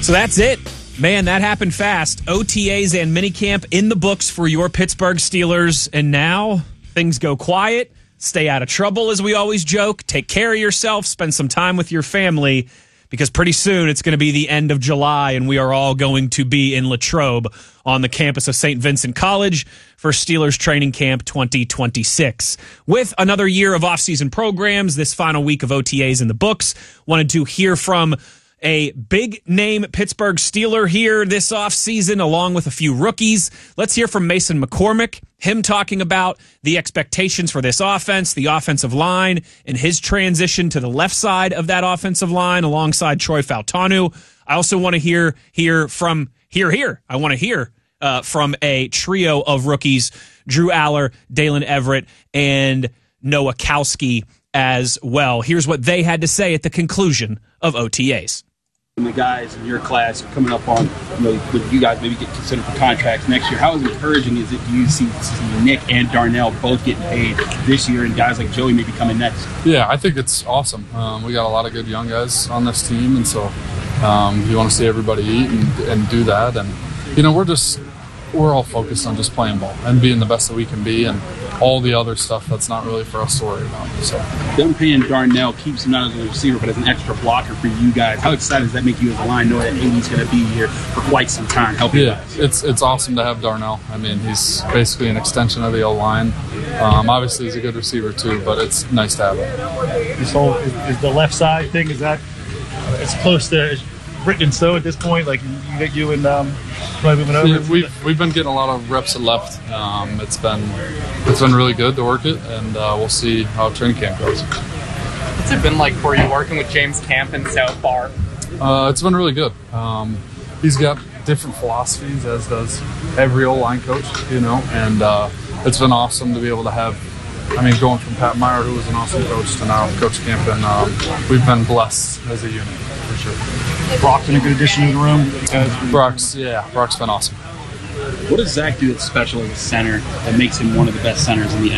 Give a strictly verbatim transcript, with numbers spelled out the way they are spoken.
So that's it. Man, that happened fast. O T As and minicamp in the books for your Pittsburgh Steelers. And now things go quiet. Stay out of trouble, as we always joke. Take care of yourself. Spend some time with your family, because pretty soon it's going to be the end of July, and we are all going to be in Latrobe on the campus of Saint Vincent College for Steelers Training Camp twenty twenty-six. With another year of offseason programs, this final week of O T As in the books, wanted to hear from a big-name Pittsburgh Steeler here this offseason, along with a few rookies. Let's hear from Mason McCormick, him talking about the expectations for this offense, the offensive line, and his transition to the left side of that offensive line alongside Troy Fautanu. I also want to hear hear from here, here. I want to hear uh, from a trio of rookies, Drew Aller, Dalen Everett, and Noah Kowski as well. Here's what they had to say at the conclusion of O T As. The guys in your class coming up on, you know, would you guys maybe get considered for contracts next year? How encouraging is it do you see, see Nick and Darnell both getting paid this year, and guys like Joey maybe coming next? Yeah, I think it's awesome. Um, we got a lot of good young guys on this team, and so um, you want to see everybody eat and, and do that. And, you know, we're just we're all focused on just playing ball and being the best that we can be, and all the other stuff that's not really for us to worry about. So, them paying Darnell keeps him not as a receiver, but as an extra blocker for you guys. How excited does that make you as a line, knowing that Amy's going to be here for quite some time helping yeah, guys? it's it's awesome to have Darnell. I mean, he's basically an extension of the O-line. Um, obviously, he's a good receiver too, but it's nice to have him. This whole is, is the left side thing, is that it's close to written in stone at this point? Like you, you and um, probably moving over. Yeah, we've we've been getting a lot of reps at left. Um, it's been it's been really good to work it, and uh, we'll see how training camp goes. What's it been like for you working with James Campen so far? Uh, it's been really good. Um, he's got different philosophies, as does every O-line coach, you know, and uh, it's been awesome to be able to have. I mean, going from Pat Meyer, who was an awesome coach, to now Coach Campen, um, we've been blessed as a unit, for sure. Brock's been a good addition to the room. Brock's, yeah, Brock's been awesome. What does Zach do that's special as a center that makes him one of the best centers in the N